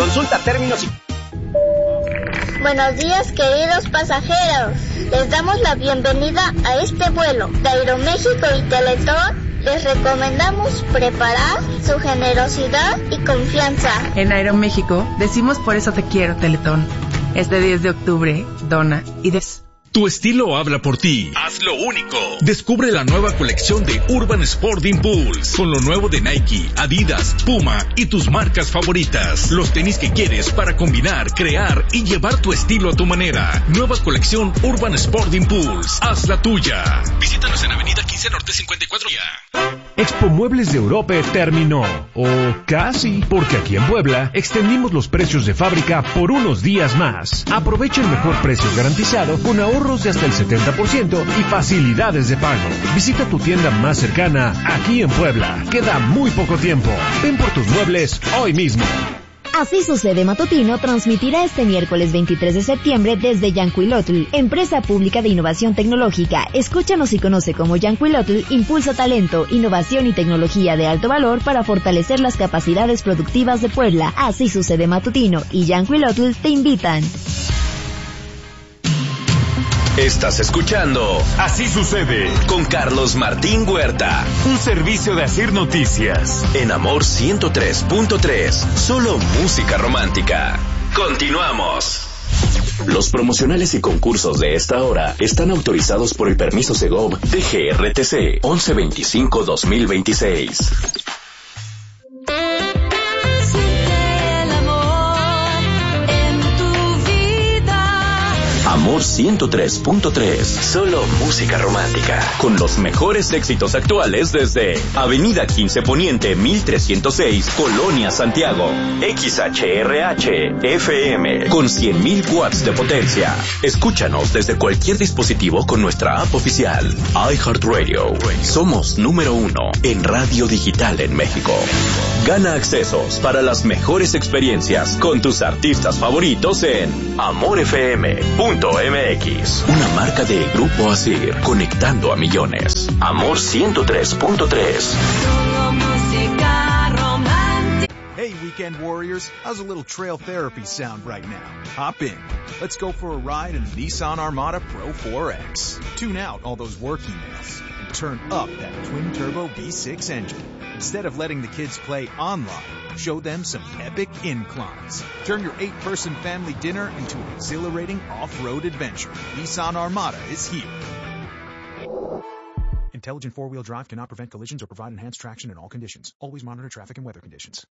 Consulta términos y... Buenos días, queridos pasajeros. Les damos la bienvenida a este vuelo de Aeroméxico y Teletón. Les recomendamos preparar su generosidad y confianza. En Aeroméxico decimos por eso te quiero, Teletón. Este 10 de octubre, dona y des. Tu estilo habla por ti. Hazlo único. Descubre la nueva colección de Urban Sport Impulse con lo nuevo de Nike, Adidas, Puma y tus marcas favoritas. Los tenis que quieres para combinar, crear y llevar tu estilo a tu manera. Nueva colección Urban Sport Impulse. Haz la tuya. Visítanos en Avenida 15 Norte 54. Expo Muebles de Europa terminó. O casi, porque aquí en Puebla extendimos los precios de fábrica por unos días más. Aprovecha el mejor precio garantizado con ahorros de hasta el 70% y facilidades de pago. Visita tu tienda más cercana aquí en Puebla. Queda muy poco tiempo. Ven por tus muebles hoy mismo. Así Sucede Matutino transmitirá este miércoles 23 de septiembre desde Yancuilotl, empresa pública de innovación tecnológica. Escúchanos y conoce cómo Yancuilotl impulsa talento, innovación y tecnología de alto valor para fortalecer las capacidades productivas de Puebla. Así Sucede Matutino y Yancuilotl te invitan. Estás escuchando Así Sucede con Carlos Martín Huerta, un servicio de Asir Noticias en Amor 103.3, solo música romántica. Continuamos. Los promocionales y concursos de esta hora están autorizados por el permiso Segov DGRTC 1125-2026. Amor 103.3, solo música romántica, con los mejores éxitos actuales desde Avenida 15 Poniente 1306, Colonia Santiago. XHRH FM, con 100.000 watts de potencia. Escúchanos desde cualquier dispositivo con nuestra app oficial, iHeartRadio. Somos número 1 en radio digital en México. Gana accesos para las mejores experiencias con tus artistas favoritos en amorfm.mx, una marca de Grupo Asir, conectando a millones. Amor 103.3. Hey, weekend warriors, how's a little trail therapy sound right now? Hop in. Let's go for a ride in the Nissan Armada Pro 4X. Tune out all those work emails and turn up that twin-turbo V6 engine. Instead of letting the kids play online, show them some epic inclines. Turn your 8-person family dinner into an exhilarating off-road adventure. Nissan Armada is here. Intelligent four-wheel drive cannot prevent collisions or provide enhanced traction in all conditions. Always monitor traffic and weather conditions.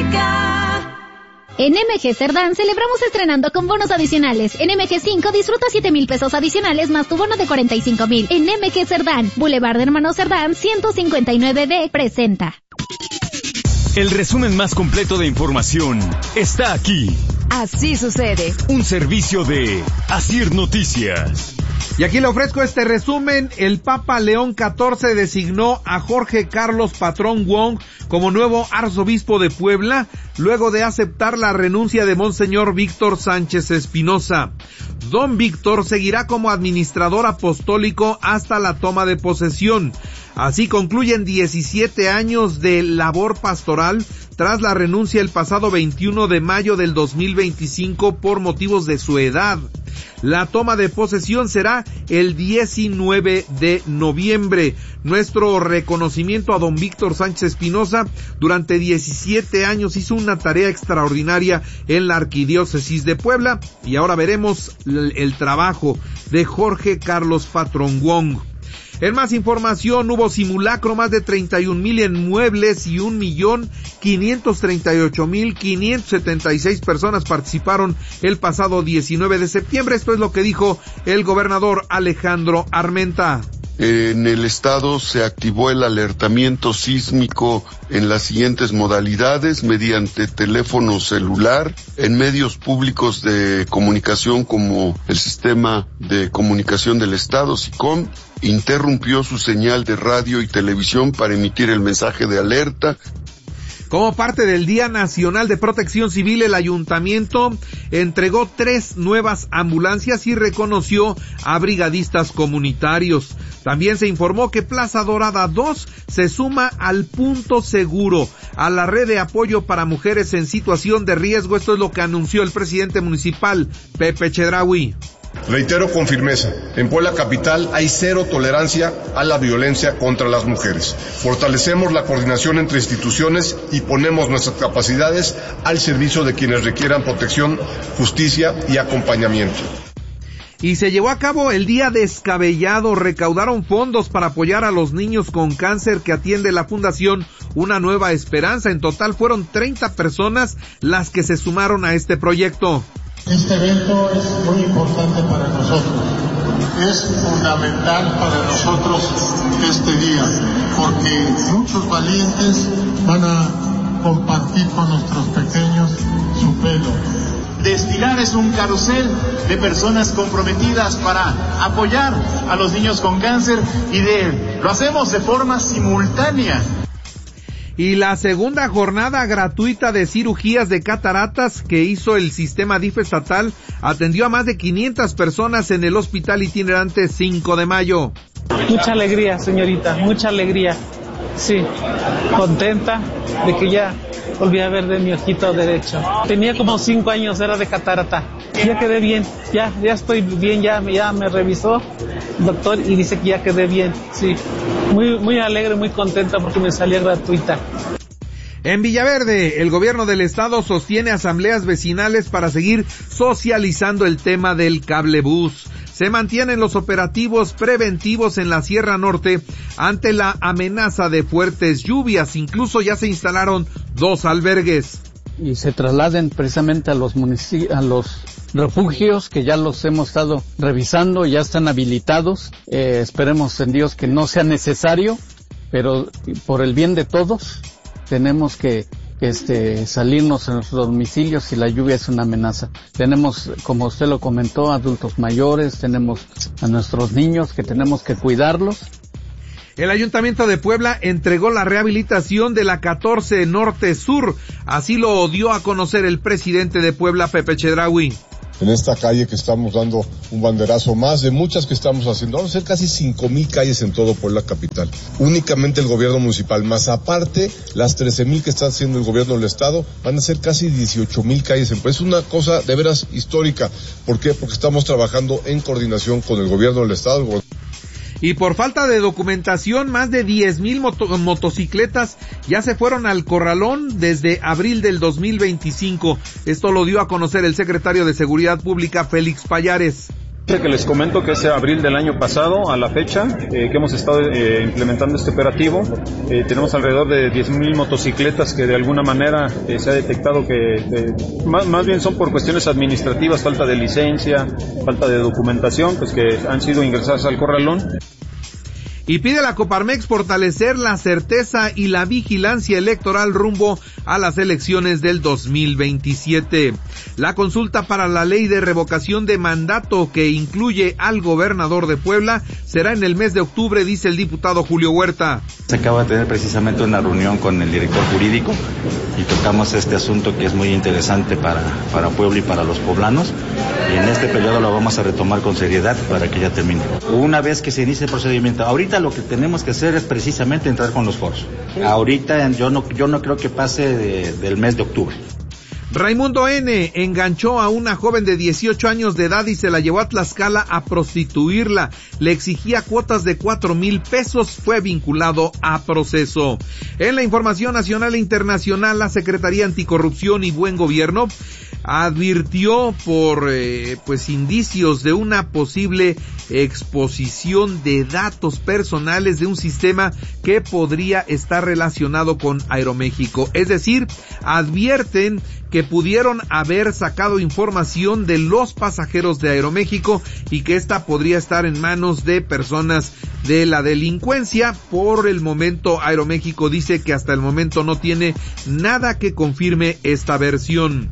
En MG Cerdán celebramos estrenando con bonos adicionales. En MG5 disfruta 7,000 pesos adicionales más tu bono de 45,000. En MG Cerdán, Boulevard de Hermanos Cerdán, 159D, presenta. El resumen más completo de información está aquí. Así Sucede. Un servicio de Asir Noticias. Y aquí le ofrezco este resumen. El Papa León XIV designó a Jorge Carlos Patrón Wong como nuevo arzobispo de Puebla, luego de aceptar la renuncia de Monseñor Víctor Sánchez Espinosa. Don Víctor seguirá como administrador apostólico hasta la toma de posesión. Así concluyen 17 años de labor pastoral tras la renuncia el pasado 21 de mayo del 2025 por motivos de su edad. La toma de posesión será el 19 de noviembre. Nuestro reconocimiento a don Víctor Sánchez Espinosa. Durante 17 años hizo una tarea extraordinaria en la Arquidiócesis de Puebla. Y ahora veremos el trabajo de Jorge Carlos Patrón Wong. En más información, hubo simulacro, más de 31,000 inmuebles y 1,538,576 personas participaron el pasado 19 de septiembre. Esto es lo que dijo el gobernador Alejandro Armenta. En el estado se activó el alertamiento sísmico en las siguientes modalidades: mediante teléfono celular, en medios públicos de comunicación como el Sistema de Comunicación del Estado, SICOM, interrumpió su señal de radio y televisión para emitir el mensaje de alerta. Como parte del Día Nacional de Protección Civil, el ayuntamiento entregó 3 nuevas ambulancias y reconoció a brigadistas comunitarios. También se informó que Plaza Dorada 2 se suma al Punto Seguro, a la red de apoyo para mujeres en situación de riesgo. Esto es lo que anunció el presidente municipal, Pepe Chedraui. Reitero con firmeza, en Puebla Capital hay 0 tolerancia a la violencia contra las mujeres. Fortalecemos la coordinación entre instituciones y ponemos nuestras capacidades al servicio de quienes requieran protección, justicia y acompañamiento. Y se llevó a cabo el Día Descabellado. Recaudaron fondos para apoyar a los niños con cáncer que atiende la Fundación Una Nueva Esperanza. En total fueron 30 personas las que se sumaron a este proyecto. Este evento es muy importante para nosotros, es fundamental para nosotros este día, porque muchos valientes van a compartir con nuestros pequeños su pelo. Destilar es un carrusel de personas comprometidas para apoyar a los niños con cáncer y lo hacemos de forma simultánea. Y la segunda jornada gratuita de cirugías de cataratas que hizo el sistema DIF estatal atendió a más de 500 personas en el Hospital Itinerante 5 de Mayo. Mucha alegría, señorita, mucha alegría. Sí, contenta de que ya volví a ver de mi ojito derecho. Tenía como 5 años, era de catarata. Ya quedé bien, ya estoy bien, ya me revisó el doctor y dice que ya quedé bien. Sí, muy alegre, muy contenta porque me salía gratuita. En Villaverde, el gobierno del estado sostiene asambleas vecinales para seguir socializando el tema del cablebús. Se mantienen los operativos preventivos en la Sierra Norte ante la amenaza de fuertes lluvias. Incluso ya se instalaron 2 albergues. Y se trasladen precisamente a los refugios que ya los hemos estado revisando, ya están habilitados. Esperemos en Dios que no sea necesario, pero por el bien de todos tenemos que salirnos en nuestros domicilios si la lluvia es una amenaza. Tenemos, como usted lo comentó, adultos mayores, tenemos a nuestros niños que tenemos que cuidarlos. El Ayuntamiento de Puebla entregó la rehabilitación de la 14 Norte Sur. Así lo dio a conocer el presidente de Puebla, Pepe Chedraui. En esta calle que estamos dando un banderazo más de muchas que estamos haciendo. Vamos a hacer casi 5,000 calles en todo Puebla capital. Únicamente el gobierno municipal, más aparte las 13,000 que está haciendo el gobierno del estado, van a ser casi 18,000 calles. Es una cosa de veras histórica. ¿Por qué? Porque estamos trabajando en coordinación con el gobierno del estado. Y por falta de documentación, más de 10,000 motocicletas ya se fueron al corralón desde abril del 2025. Esto lo dio a conocer el secretario de Seguridad Pública, Félix Payares. Que les comento que es abril del año pasado a la fecha que hemos estado implementando este operativo. Tenemos alrededor de 10,000 motocicletas que de alguna manera se ha detectado que más bien son por cuestiones administrativas, falta de licencia, falta de documentación, pues que han sido ingresadas al corralón. Y pide la Coparmex fortalecer la certeza y la vigilancia electoral rumbo a las elecciones del 2027. La consulta para la ley de revocación de mandato que incluye al gobernador de Puebla será en el mes de octubre, dice el diputado Julio Huerta. Se acaba de tener precisamente una reunión con el director jurídico y tocamos este asunto que es muy interesante para Puebla y para los poblanos, y en este periodo lo vamos a retomar con seriedad para que ya termine. Una vez que se inicie el procedimiento, ahorita lo que tenemos que hacer es precisamente entrar con los foros. Ahorita yo no creo que pase del mes de octubre. Raimundo N. enganchó a una joven de 18 años de edad y se la llevó a Tlaxcala a prostituirla. Le exigía cuotas de 4,000 pesos. Fue vinculado a proceso. En la información nacional e internacional, la Secretaría Anticorrupción y Buen Gobierno advirtió por indicios de una posible exposición de datos personales de un sistema que podría estar relacionado con Aeroméxico. Es decir, advierten que pudieron haber sacado información de los pasajeros de Aeroméxico y que esta podría estar en manos de personas de la delincuencia. Por el momento, Aeroméxico dice que hasta el momento no tiene nada que confirme esta versión.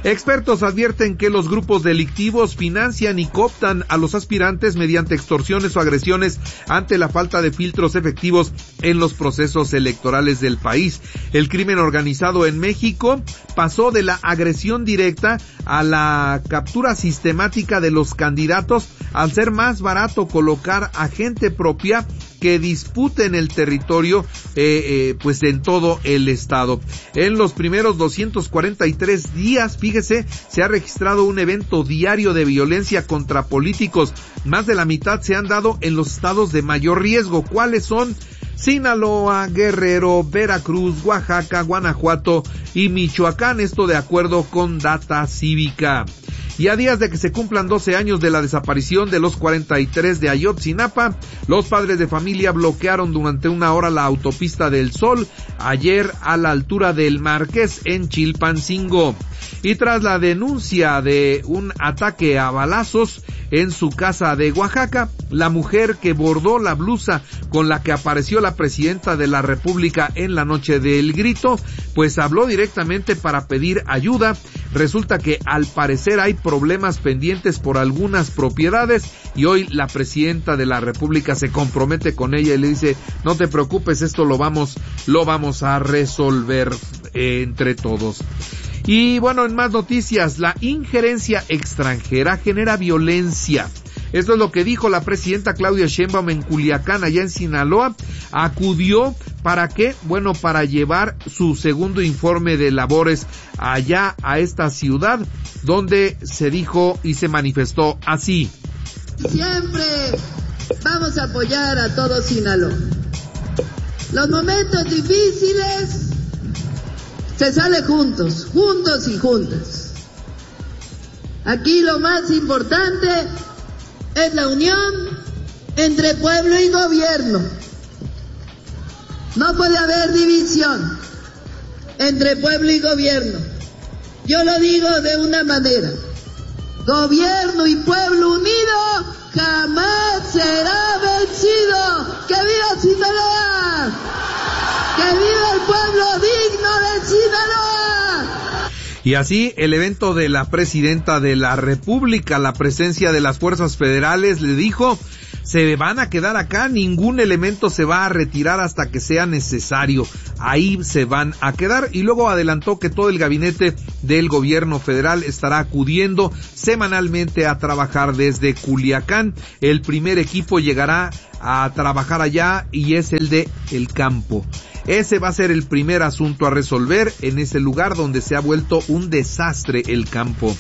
Expertos advierten que los grupos delictivos financian y cooptan a los aspirantes mediante extorsiones o agresiones ante la falta de filtros efectivos en los procesos electorales del país. El crimen organizado en México pasó de la agresión directa a la captura sistemática de los candidatos al ser más barato colocar a gente propia que disputen el territorio pues en todo el estado. En los primeros 243 días, fíjese, se ha registrado un evento diario de violencia contra políticos. Más de la mitad se han dado en los estados de mayor riesgo. ¿Cuáles son? Sinaloa, Guerrero, Veracruz, Oaxaca, Guanajuato y Michoacán, esto de acuerdo con Data Cívica. Y a días de que se cumplan 12 años de la desaparición de los 43 de Ayotzinapa, los padres de familia bloquearon durante una hora la autopista del Sol, ayer a la altura del Marqués en Chilpancingo. Y tras la denuncia de un ataque a balazos en su casa de Oaxaca, la mujer que bordó la blusa con la que apareció la presidenta de la República en la noche del grito, pues habló directamente para pedir ayuda. Resulta que al parecer hay problemas pendientes por algunas propiedades y hoy la presidenta de la República se compromete con ella y le dice: no te preocupes, esto lo vamos a resolver entre todos. Y bueno, en más noticias, la injerencia extranjera genera violencia. Esto es lo que dijo la presidenta Claudia Sheinbaum en Culiacán, allá en Sinaloa. Acudió, ¿para qué? Bueno, para llevar su segundo informe de labores allá a esta ciudad, donde se dijo y se manifestó así. Siempre vamos a apoyar a todo Sinaloa. Los momentos difíciles se sale juntos y juntas. Aquí lo más importante es la unión entre pueblo y gobierno. No puede haber división entre pueblo y gobierno. Yo lo digo de una manera: gobierno y pueblo unido jamás será vencido. ¡Que viva Sinaloa! ¡Que viva el pueblo digno de Sinaloa! Y así, el evento de la presidenta de la República, la presencia de las fuerzas federales, le dijo: se van a quedar acá, ningún elemento se va a retirar hasta que sea necesario, ahí se van a quedar. Y luego adelantó que todo el gabinete del gobierno federal estará acudiendo semanalmente a trabajar desde Culiacán. El primer equipo llegará a trabajar allá y es el de el campo. Ese va a ser el primer asunto a resolver en ese lugar donde se ha vuelto un desastre el campo.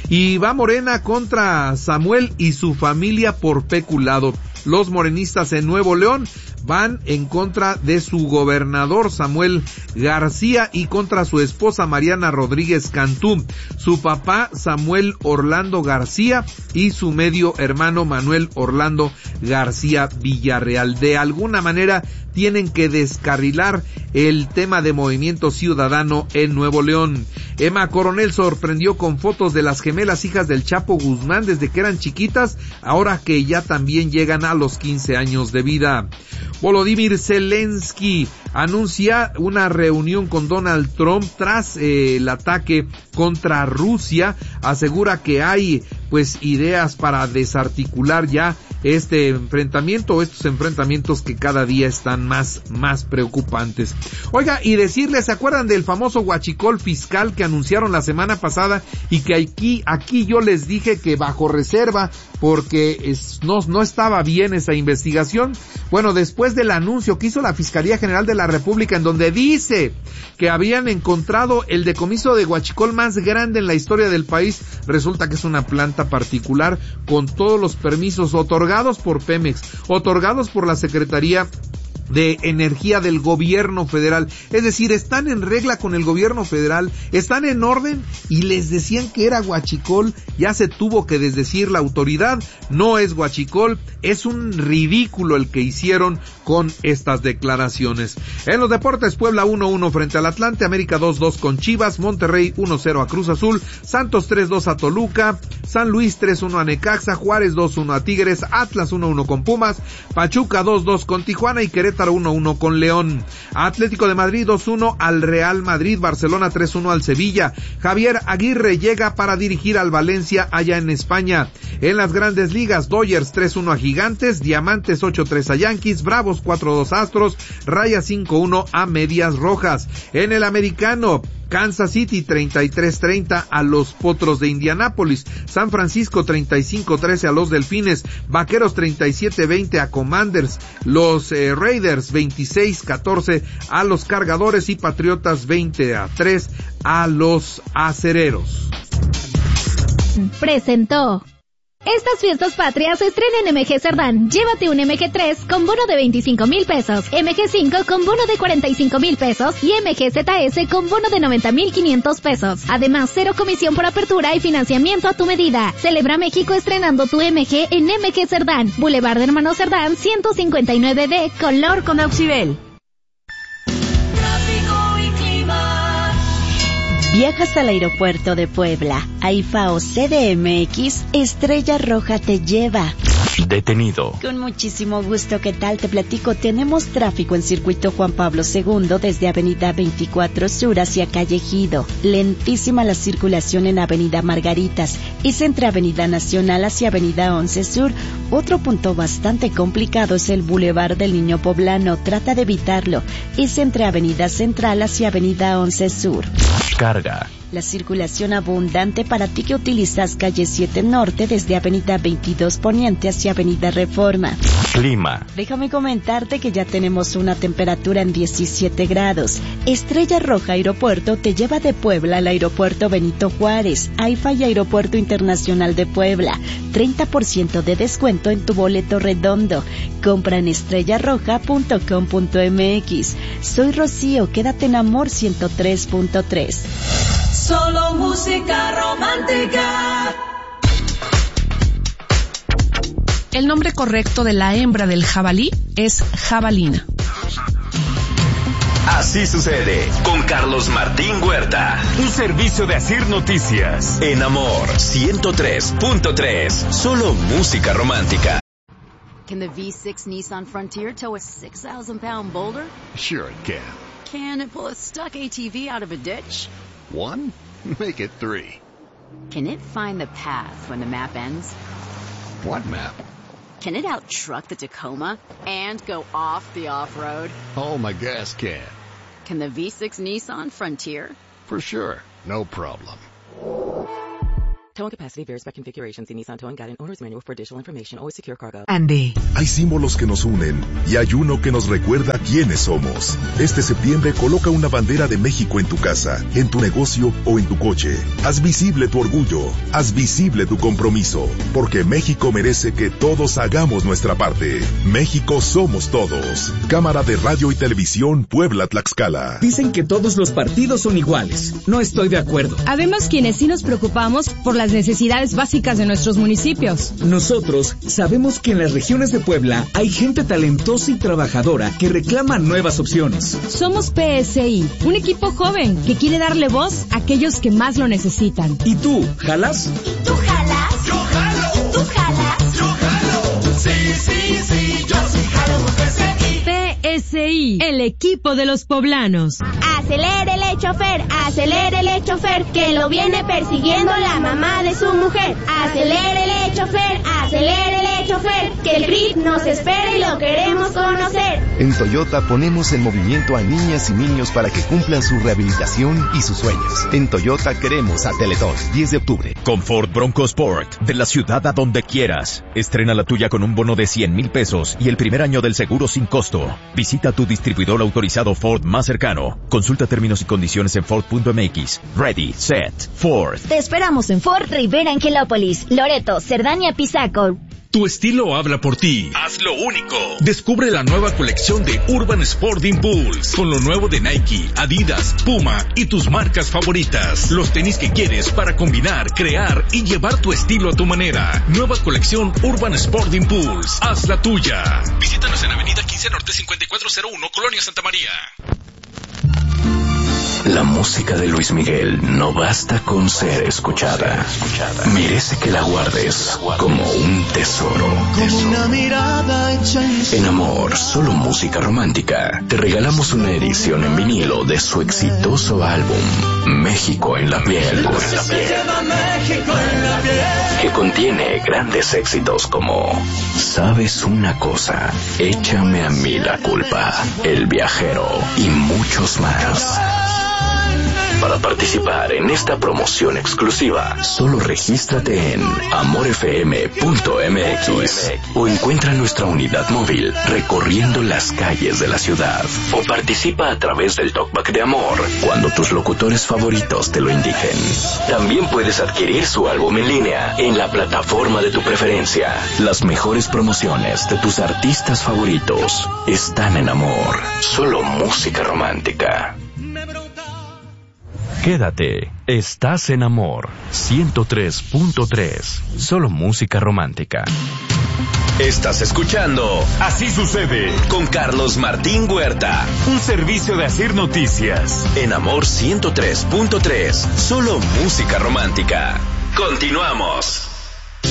Y va Morena contra Samuel y su familia por peculado. Los morenistas en Nuevo León van en contra de su gobernador Samuel García y contra su esposa Mariana Rodríguez Cantú, su papá Samuel Orlando García y su medio hermano Manuel Orlando García Villarreal. De alguna manera tienen que descarrilar el tema de Movimiento Ciudadano en Nuevo León. Emma Coronel sorprendió con fotos de las gemelas hijas del Chapo Guzmán desde que eran chiquitas, ahora que ya también llegan a los 15 años de vida. Volodymyr Zelensky anuncia una reunión con Donald Trump tras el ataque contra Rusia. Asegura que hay pues ideas para desarticular ya este enfrentamiento, estos enfrentamientos que cada día están más preocupantes. Oiga, y decirles, ¿se acuerdan del famoso huachicol fiscal que anunciaron la semana pasada y que aquí yo les dije que bajo reserva porque no estaba bien esa investigación? Bueno, después del anuncio que hizo la Fiscalía General de la República, en donde dice que habían encontrado el decomiso de huachicol más grande en la historia del país, resulta que es una planta particular con todos los permisos otorgados por Pemex, otorgados por la Secretaría de Energía del gobierno federal. Es decir, están en regla con el gobierno federal, están en orden, y les decían que era huachicol. Ya se tuvo que desdecir la autoridad, no es huachicol, es un ridículo el que hicieron con estas declaraciones. En los deportes, Puebla 1-1 frente al Atlante, América 2-2 con Chivas, Monterrey 1-0 a Cruz Azul, Santos 3-2 a Toluca, San Luis 3-1 a Necaxa, Juárez 2-1 a Tigres, Atlas 1-1 con Pumas, Pachuca 2-2 con Tijuana y Querétaro Querétaro 1-1 con León. Atlético de Madrid 2-1 al Real Madrid. Barcelona 3-1 al Sevilla. Javier Aguirre llega para dirigir al Valencia allá en España. En las Grandes Ligas, Dodgers 3-1 a Gigantes, Diamantes 8-3 a Yankees, Bravos 4-2 a Astros, Rayas 5-1 a Medias Rojas. En el americano, Kansas City 33-30 a los Potros de Indianápolis, San Francisco 35-13 a los Delfines, Vaqueros 37-20 a Commanders, los Raiders 26-14 a los Cargadores y Patriotas 20-3 a los Acereros. Presentó. Estas fiestas patrias estrena en MG Cerdán. Llévate un MG3 con bono de 25,000 pesos, MG5 con bono de 45,000 pesos y MG ZS con bono de 90,500 pesos. Además, 0 comisión por apertura y financiamiento a tu medida. Celebra México estrenando tu MG en MG Cerdán, Boulevard de Hermano Cerdán, 159D, color con Auxibel. Viajas al aeropuerto de Puebla. AIFAO CDMX, Estrella Roja te lleva. Detenido. Con muchísimo gusto, ¿qué tal? Te platico, tenemos tráfico en circuito Juan Pablo II desde Avenida 24 Sur hacia Calle Ejido. Lentísima la circulación en Avenida Margaritas. Es entre Avenida Nacional hacia Avenida 11 Sur. Otro punto bastante complicado es el Boulevard del Niño Poblano. Trata de evitarlo. Es entre Avenida Central hacia Avenida 11 Sur. Carga. La circulación abundante para ti que utilizas Calle 7 Norte desde Avenida 22 Poniente hacia Avenida Reforma. Clima. Déjame comentarte que ya tenemos una temperatura en 17 grados. Estrella Roja Aeropuerto te lleva de Puebla al Aeropuerto Benito Juárez, AIFA y Aeropuerto Internacional de Puebla. 30% de descuento en tu boleto redondo. Compra en estrellarroja.com.mx. Soy Rocío, quédate en Amor 103.3. Solo música romántica. El nombre correcto de la hembra del jabalí es jabalina. Así sucede con Carlos Martín Huerta. Un servicio de Asir Noticias. En Amor 103.3. Solo música romántica. Can the V6 Nissan Frontier tow a 6,000-pound boulder? Sure it can. Can it pull a stuck ATV out of a ditch? 1? Make it 3. Can it find the path when the map ends? What map? Can it out-truck the Tacoma and go off the off-road? Oh, my gas can. Can the V6 Nissan Frontier? For sure. No problem. Towing capacity varies by configuration. See Nissan Towing Guide and Owner's Manual for additional information. Always secure cargo. Andy. Hay símbolos que nos unen y hay uno que nos recuerda quiénes somos. Este septiembre coloca una bandera de México en tu casa, en tu negocio o en tu coche. Haz visible tu orgullo, haz visible tu compromiso, porque México merece que todos hagamos nuestra parte. México somos todos. Cámara de Radio y Televisión Puebla-Tlaxcala. Dicen que todos los partidos son iguales. No estoy de acuerdo. Habemos quienes sí nos preocupamos por las necesidades básicas de nuestros municipios. Nosotros sabemos que en las regiones de Puebla hay gente talentosa y trabajadora que reclama nuevas opciones. Somos PSI, un equipo joven que quiere darle voz a aquellos que más lo necesitan. ¿Y tú, jalas? ¿Y tú jalas? Yo jalo. ¿Y tú jalas? Yo jalo. Sí, sí, sí, yo sí jalo con PSI. PSI, el equipo de los poblanos. Acelérele, chofer, que lo viene persiguiendo la mamá de su mujer. Acelérele, chofer, que el RIT nos espera y lo queremos conocer. En Toyota ponemos en movimiento a niñas y niños para que cumplan su rehabilitación y sus sueños. En Toyota queremos a Teletón, 10 de octubre. Con Ford Bronco Sport, de la ciudad a donde quieras. Estrena la tuya con un bono de 100,000 pesos y el primer año del seguro sin costo. Visita tu distribuidor autorizado Ford más cercano. Consulta términos y condiciones en Ford.mx. Ready, set, Ford. Te esperamos en Ford Rivera Angelópolis, Loreto, Cerdán y Apizaco. Tu estilo habla por ti. Hazlo único. Descubre la nueva colección de Urban Sport Impulse, con lo nuevo de Nike, Adidas, Puma y tus marcas favoritas. Los tenis que quieres para combinar, crear y llevar tu estilo a tu manera. Nueva colección Urban Sport Impulse. Haz la tuya. Visítanos en Avenida 15 Norte 5401, Colonia Santa María. La música de Luis Miguel no basta con ser escuchada. Merece que la guardes como un tesoro. En Amor, solo música romántica, te regalamos una edición en vinilo de su exitoso álbum México en la piel, que contiene grandes éxitos como Sabes una cosa, Échame a mí la culpa, El viajero y muchos más. Para participar en esta promoción exclusiva, solo regístrate en amorfm.mx o encuentra nuestra unidad móvil recorriendo las calles de la ciudad, o participa a través del Talkback de Amor cuando tus locutores favoritos te lo indiquen. También puedes adquirir su álbum en línea en la plataforma de tu preferencia. Las mejores promociones de tus artistas favoritos están en Amor, solo música romántica. Quédate, estás en Amor 103.3, solo música romántica. Estás escuchando Así sucede con Carlos Martín Huerta, un servicio de Asir Noticias en Amor 103.3, solo música romántica. Continuamos.